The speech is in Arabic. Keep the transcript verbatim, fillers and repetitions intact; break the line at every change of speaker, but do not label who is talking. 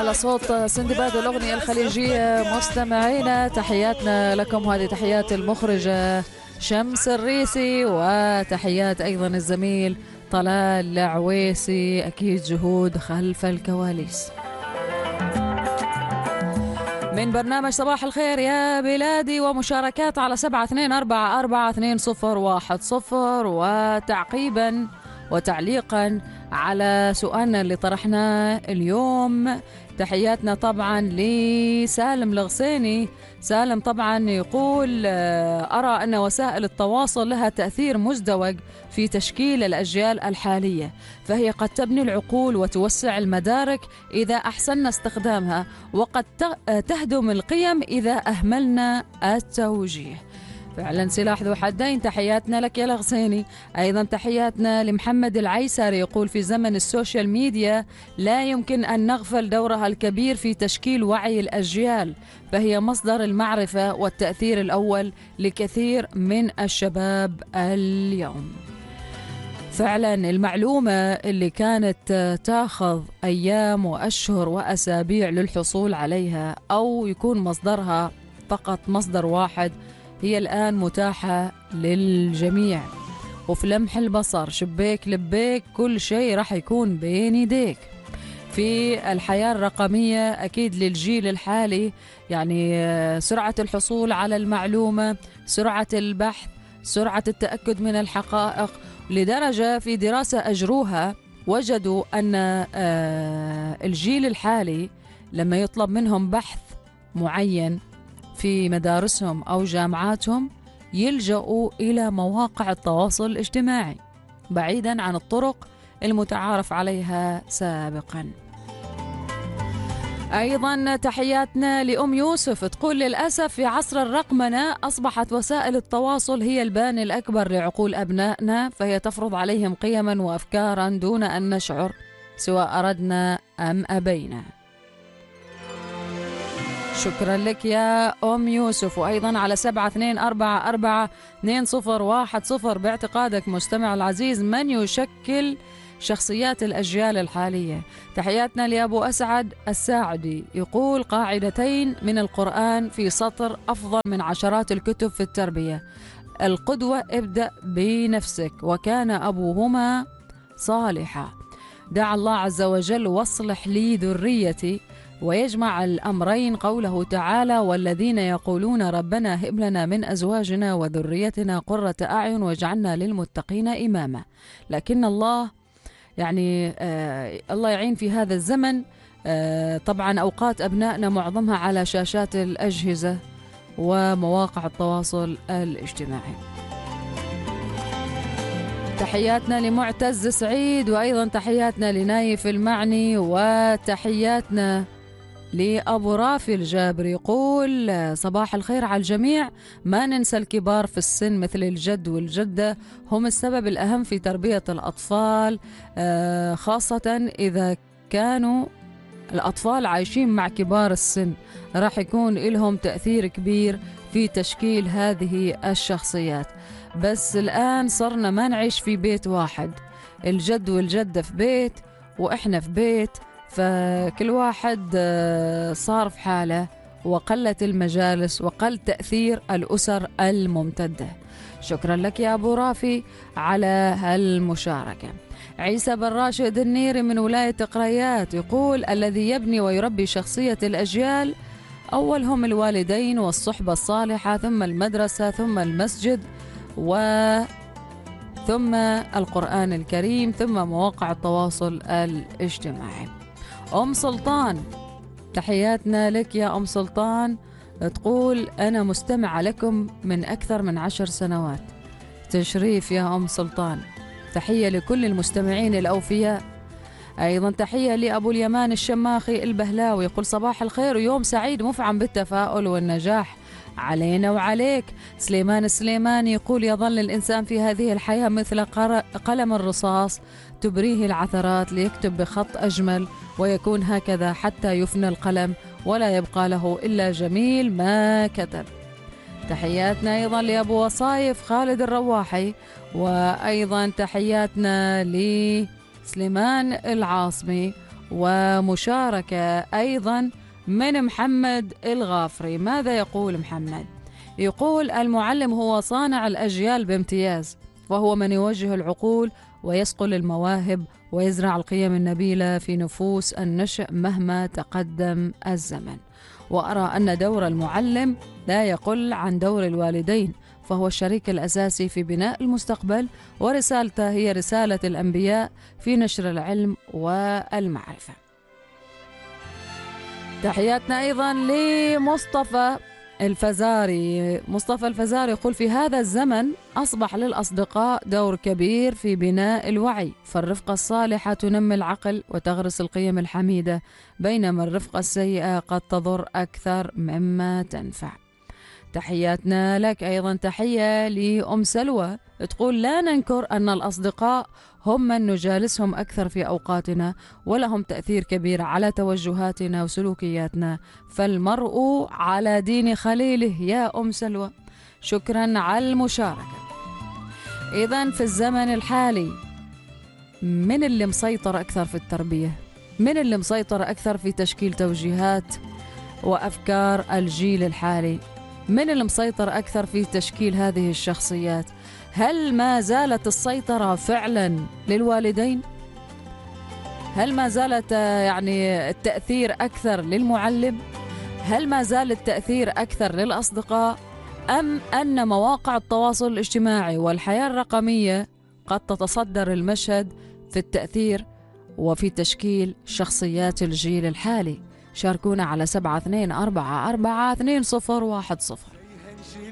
على صوت سندباد والأغنية الخليجية. مستمعينا تحياتنا لكم، هذه تحيات المخرجة شمس الريسي، وتحيات أيضا الزميل طلال عويسي، أكيد جهود خلف الكواليس. من برنامج صباح الخير يا بلادي، ومشاركات على سبعة اثنين أربعة أربعة اثنين صفر واحد صفر، وتعقيبا وتعليقا على سؤالنا اللي طرحناه اليوم. تحياتنا طبعا لسالم الغسيني. سالم طبعا يقول أرى أن وسائل التواصل لها تأثير مزدوج في تشكيل الأجيال الحالية، فهي قد تبني العقول وتوسع المدارك إذا أحسننا استخدامها، وقد تهدم القيم إذا أهملنا التوجيه. فعلا سلاح ذو حدين. تحياتنا لك يا الغسيني. أيضا تحياتنا لمحمد العيسري، يقول في زمن السوشيال ميديا لا يمكن أن نغفل دورها الكبير في تشكيل وعي الأجيال، فهي مصدر المعرفة والتأثير الأول لكثير من الشباب اليوم. فعلا المعلومة اللي كانت تاخذ أيام وأشهر وأسابيع للحصول عليها، أو يكون مصدرها فقط مصدر واحد، هي الآن متاحة للجميع، وفي لمح البصر شبيك لبيك كل شيء راح يكون بين يديك. في الحياة الرقمية أكيد للجيل الحالي يعني سرعة الحصول على المعلومة، سرعة البحث، سرعة التأكد من الحقائق، لدرجة في دراسة أجروها وجدوا أن الجيل الحالي لما يطلب منهم بحث معين في مدارسهم أو جامعاتهم يلجأوا إلى مواقع التواصل الاجتماعي بعيدا عن الطرق المتعارف عليها سابقا. أيضا تحياتنا لأم يوسف، تقول للأسف في عصر الرقمنة أصبحت وسائل التواصل هي الباني الأكبر لعقول أبنائنا، فهي تفرض عليهم قيما وأفكارا دون أن نشعر سواء أردنا أم أبينا. شكرا لك يا أم يوسف. وأيضا على سبعة اثنين أربعة أربعة اثنين صفر واحد صفر، باعتقادك مستمع العزيز من يشكل شخصيات الأجيال الحالية؟ تحياتنا لأبو أسعد الساعدي، يقول قاعدتين من القرآن في سطر أفضل من عشرات الكتب في التربية: القدوة ابدأ بنفسك، وكان أبوهما صالحا. دعا الله عز وجل واصلح لي ذريتي، ويجمع الأمرين قوله تعالى: والذين يقولون ربنا هب لنا من أزواجنا وذريتنا قرة أعين واجعلنا للمتقين إماما. لكن الله يعني آه الله يعين في هذا الزمن. آه طبعا أوقات أبنائنا معظمها على شاشات الأجهزة ومواقع التواصل الاجتماعي. تحياتنا لمعتز سعيد، وأيضا تحياتنا لنايف المعني، وتحياتنا لأبو رافي الجابري، يقول صباح الخير على الجميع. ما ننسى الكبار في السن مثل الجد والجدة، هم السبب الأهم في تربية الأطفال، خاصة إذا كانوا الأطفال عايشين مع كبار السن، راح يكون لهم تأثير كبير في تشكيل هذه الشخصيات. بس الآن صرنا ما نعيش في بيت واحد، الجد والجدة في بيت وإحنا في بيت، فكل واحد صار في حاله، وقلت المجالس وقل تأثير الأسر الممتدة. شكرا لك يا أبو رافي على هالمشاركة. عيسى بن راشد النيري من ولاية قريات، يقول الذي يبني ويربي شخصية الأجيال أولهم الوالدين والصحبة الصالحة، ثم المدرسة، ثم المسجد، وثم القرآن الكريم، ثم مواقع التواصل الاجتماعي. أم سلطان، تحياتنا لك يا أم سلطان، تقول أنا مستمعة لكم من أكثر من عشر سنوات. تشريف يا أم سلطان. تحية لكل المستمعين الأوفياء. أيضا تحية لأبو اليمان الشماخي البهلاوي، يقول صباح الخير ويوم سعيد مفعم بالتفاؤل والنجاح علينا وعليك. سليمان السليماني يقول يظل الإنسان في هذه الحياة مثل قلم الرصاص تبريه العثرات ليكتب بخط أجمل، ويكون هكذا حتى يفنى القلم ولا يبقى له إلا جميل ما كتب. تحياتنا أيضا لأبو وصايف خالد الرواحي، وأيضا تحياتنا لسليمان العاصمي، ومشاركة أيضا من محمد الغافري. ماذا يقول محمد؟ يقول المعلم هو صانع الأجيال بامتياز، وهو من يوجه العقول ويصقل المواهب ويزرع القيم النبيلة في نفوس النشء مهما تقدم الزمن. وأرى أن دور المعلم لا يقل عن دور الوالدين، فهو الشريك الأساسي في بناء المستقبل، ورسالته هي رسالة الأنبياء في نشر العلم والمعرفة. تحياتنا أيضا لمصطفى الفزاري. مصطفى الفزاري يقول في هذا الزمن أصبح للأصدقاء دور كبير في بناء الوعي، فالرفقة الصالحة تنمي العقل وتغرس القيم الحميدة، بينما الرفقة السيئة قد تضر أكثر مما تنفع. تحياتنا لك أيضا. تحية لأم سلوى تقول لا ننكر أن الأصدقاء هم من نجالسهم أكثر في أوقاتنا، ولهم تأثير كبير على توجهاتنا وسلوكياتنا، فالمرء على دين خليله. يا أم سلوى شكرا على المشاركة. إذن في الزمن الحالي من اللي مسيطر أكثر في التربية؟ من اللي مسيطر أكثر في تشكيل توجيهات وأفكار الجيل الحالي؟ من اللي مسيطر أكثر في تشكيل هذه الشخصيات؟ هل ما زالت السيطرة فعلا للوالدين؟ هل ما زالت يعني التأثير أكثر للمعلم؟ هل ما زال التأثير أكثر للأصدقاء؟ أم أن مواقع التواصل الاجتماعي والحياة الرقمية قد تتصدر المشهد في التأثير وفي تشكيل شخصيات الجيل الحالي؟ شاركونا على سبعة اثنين أربعة أربعة اثنين صفر واحد صفر.